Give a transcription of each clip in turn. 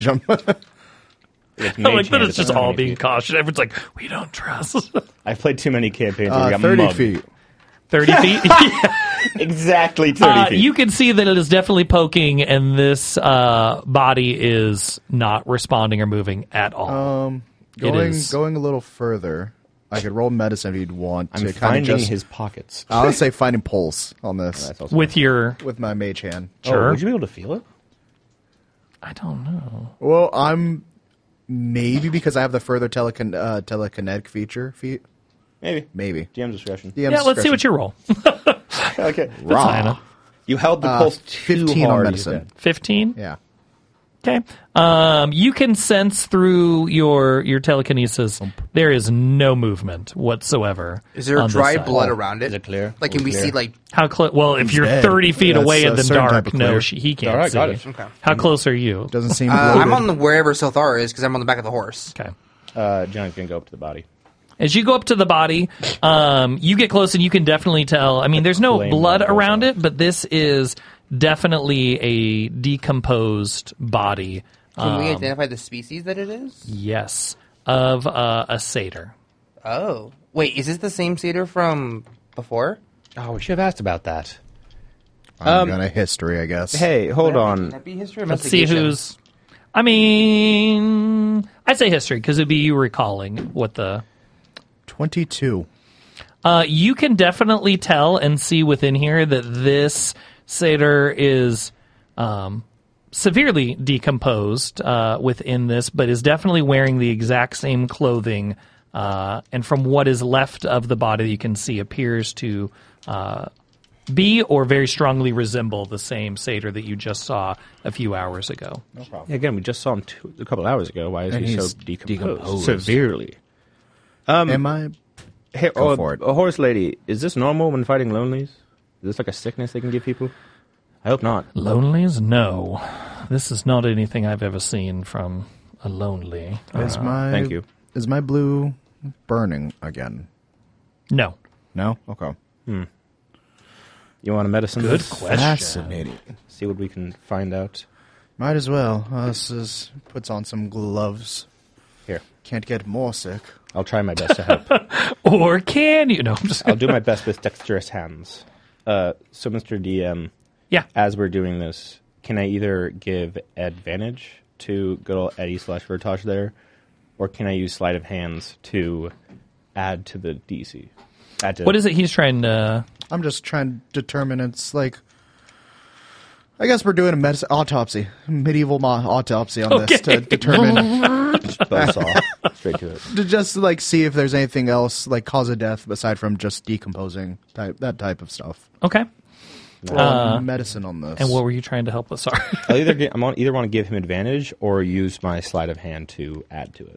jump. I like that it's just all being feet. cautioned. Everyone's like, we don't trust. I've played too many campaigns where we got 30 mugged. feet. 30 feet? Exactly 30 feet. You can see that it is definitely poking, and this body is not responding or moving at all. Going a little further, I could roll medicine if you'd want I'm to kind of finding just. his pockets. I would say finding pulse on this That's also With your... with my mage hand. Sure. would you be able to feel it? I don't know. Well, I'm maybe because I have the further telekinetic feature. Maybe. Maybe. GM discretion. DM's Yeah, let's see what you roll. Okay. That's high enough. You held the pulse too 15 on hard. medicine. 15? Yeah. Okay. You can sense through your telekinesis there is no movement whatsoever. Is there on this dry side. blood around it? Is it clear? Like, can we see, like... How close? Well, if you're dead. 30 feet That's away a in the certain dark, type of no, clear. he can't All right, see. got it. Okay. How close are you? Doesn't seem bloated. I'm on the wherever Silthar is, because I'm on the back of the horse. Okay. John's going to go up to the body. As you go up to the body, you get close and you can definitely tell. I mean, there's no Flame blood goes around off. it, but this is definitely a decomposed body. Can we identify the species that it is? Yes, of a satyr. Oh. Wait, is this the same satyr from before? Oh, we should have asked about that. I'm gonna history, I guess. Hey, hold Can on. that be history or Let's see investigation? who's... I mean, I'd say history, because it'd be you recalling what the... 22. You can definitely tell and see within here that this satyr is severely decomposed within this, but is definitely wearing the exact same clothing. And from what is left of the body, you can see appears to be or very strongly resemble the same satyr that you just saw a few hours ago. Yeah, again, we just saw him a couple hours ago. Why is And he so he's decomposed? Severely. Am I? Hey, Go for it. a horse lady, is this normal when fighting lonelies? Is this like a sickness they can give people? I hope not. Lonelies? No. This is not anything I've ever seen from a lonely. Thank you. Is my blue burning again? No. No. Okay. You want a medicine? Good this? question. Fascinating. See what we can find out. Might as well. Puts on some gloves. Here, Can't get more sick. I'll try my best to help. Or can you? No, I'm just... I'll do my best with dexterous hands. So, Mr. DM, Yeah. as we're doing this, can I either give advantage to good old Eddie / Vertage there, or can I use sleight of hands to add to the DC? What is it he's trying to... I'm just trying to determine. It's like, I guess we're doing a autopsy, medieval autopsy on this to determine, Buzzsaw. Straight to it. to just like see if there's anything else like cause of death aside from just decomposing that type of stuff. Okay. Medicine on this. And what were you trying to help with? Sorry. I'll either want to give him advantage or use my sleight of hand to add to it.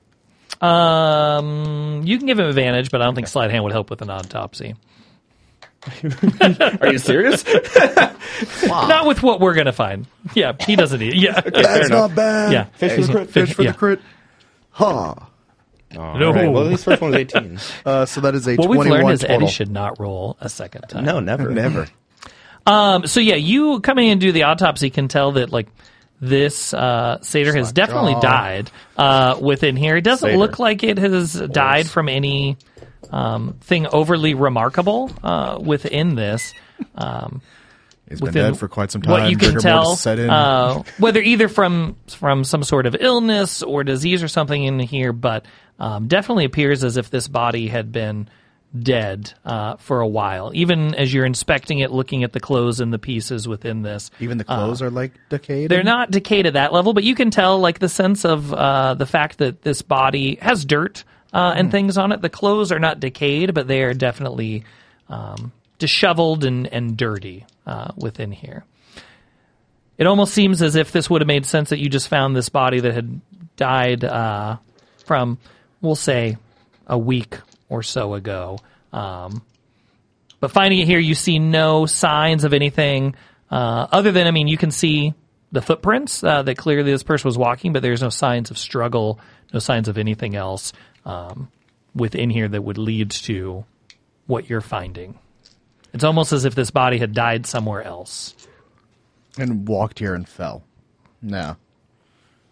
You can give him advantage, but I don't think sleight of hand would help with an autopsy. Are you serious? Not with what we're going to find. Yeah, he doesn't need it. Yeah. That's not bad. Yeah. Fish for the crit. Fish for yeah. the crit. Ha. All No. right. Well, his first one's 18. So that is a What 21 we've learned is total. Eddie should not roll a second time. No, never. Never. So yeah, you coming in and do the autopsy can tell that like this satyr has definitely died within here. It doesn't Satyr. look like it has died from any thing overly remarkable within this. He's been Within dead for quite some time. what you can Rigor tell, mortis set in. whether either from some sort of illness or disease or something in here, but definitely appears as if this body had been dead for a while. Even as you're inspecting it, looking at the clothes and the pieces within this, Even the clothes are like decayed. they're not decayed at that level, but you can tell like the sense of the fact that this body has dirt and things on it. The clothes are not decayed, but they are definitely disheveled and dirty within here. It almost seems as if this would have made sense that you just found this body that had died from, we'll say, a week or so ago. But finding it here, you see no signs of anything other than, I mean, you can see the footprints that clearly this person was walking, but there's no signs of struggle, no signs of anything else within here that would lead to what you're finding. It's almost as if this body had died somewhere else. and walked here and fell. No.